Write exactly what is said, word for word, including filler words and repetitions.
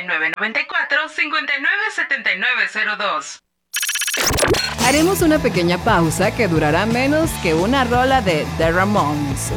nueve nueve cuatro, cinco nueve siete nueve cero dos. Haremos una pequeña pausa que durará menos que una rola de The Ramones.